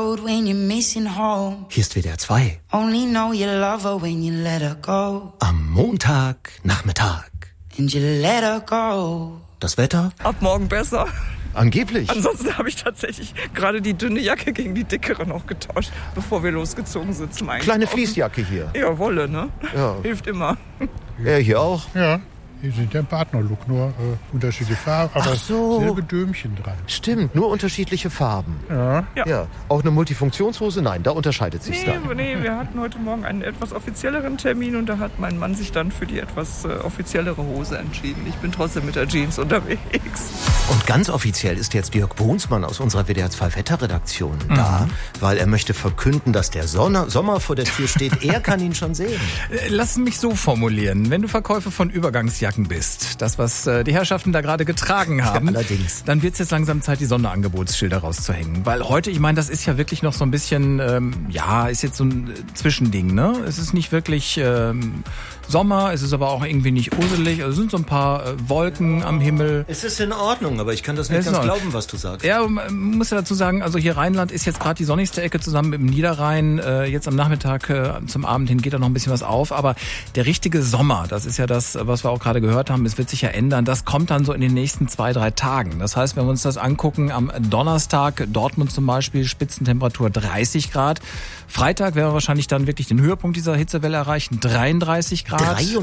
road when you're missing home. Hier ist WDR 2. Only know you love her when you let her go. Am Montagnachmittag. And you let her go. Das Wetter? Ab morgen besser. Angeblich. Ansonsten habe ich tatsächlich gerade die dünne Jacke gegen die dickere noch getauscht, bevor wir losgezogen sind zum Einkaufen. Kleine Fließjacke hier. Ja, Wolle, ne? Ja. Hilft immer. Ja, hier auch. Ja, hier sind der Partnerlook, nur unterschiedliche Farben, aber selbe Dömchen dran. Stimmt, nur unterschiedliche Farben. Ja. Ja. Auch eine Multifunktionshose? Nein, da unterscheidet sich's dann. Nee, wir hatten heute Morgen einen etwas offizielleren Termin und da hat mein Mann sich dann für die etwas offiziellere Hose entschieden. Ich bin trotzdem mit der Jeans unterwegs. Und ganz offiziell ist jetzt Dirk Brunsmann aus unserer WDR 2 Wetterredaktion da, weil er möchte verkünden, dass der Sommer vor der Tür steht. Er kann ihn schon sehen. Lass mich so formulieren. Wenn du Verkäufer von Übergangsjacken bist, das, was die Herrschaften da gerade getragen haben, allerdings, dann wird es jetzt langsam Zeit, die Sonderangebotsschilder rauszuhängen. Weil heute, ich meine, das ist ja wirklich noch so ein bisschen, ist jetzt so ein Zwischending, ne? Es ist nicht wirklich Sommer, es ist aber auch irgendwie nicht uselig. Also es sind so ein paar Wolken am Himmel. Es ist in Ordnung, aber ich kann das nicht ganz glauben, was du sagst. Ja, man muss ja dazu sagen, also hier Rheinland ist jetzt gerade die sonnigste Ecke zusammen mit dem Niederrhein. Jetzt am Nachmittag zum Abend hin geht da noch ein bisschen was auf. Aber der richtige Sommer, das ist ja das, was wir auch gerade gehört haben, es wird sich ja ändern. Das kommt dann so in den nächsten 2-3 Tagen. Das heißt, wenn wir uns das angucken, am Donnerstag, Dortmund zum Beispiel, Spitzentemperatur 30 Grad. Freitag wäre wahrscheinlich dann wirklich den Höhepunkt dieser Hitzewelle erreichen, 33 Grad.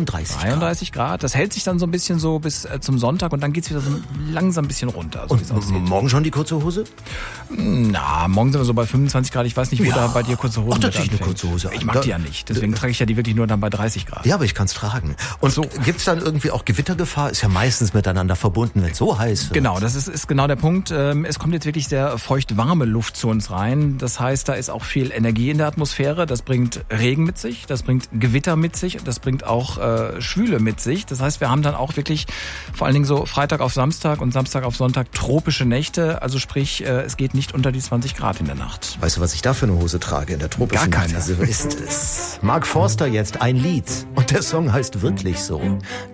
33 Grad. Das hält sich dann so ein bisschen so bis zum Sonntag und dann geht's wieder so langsam ein bisschen runter. So und morgen schon die kurze Hose? Na, morgen sind wir so bei 25 Grad. Ich weiß nicht, wo da bei dir kurze Hosen natürlich eine kurze Hose. Ich mag die ja nicht. Deswegen trage ich ja die wirklich nur dann bei 30 Grad. Ja, aber ich kann's tragen. Und so gibt's dann irgendwie auch Gewittergefahr? Ist ja meistens miteinander verbunden, wenn es so heiß wird. Genau, das ist genau der Punkt. Es kommt jetzt wirklich sehr feucht-warme Luft zu uns rein. Das heißt, da ist auch viel Energie in der Atmosphäre. Das bringt Regen mit sich, das bringt Gewitter mit sich, das bringt auch Schwüle mit sich. Das heißt, wir haben dann auch wirklich vor allen Dingen so Freitag auf Samstag und Samstag auf Sonntag tropische Nächte. Also sprich, es geht nicht unter die 20 Grad in der Nacht. Weißt du, was ich da für eine Hose trage in der tropischen Gar keine. Nacht? So ist es. Mark Forster jetzt, ein Lied. Und der Song heißt wirklich so.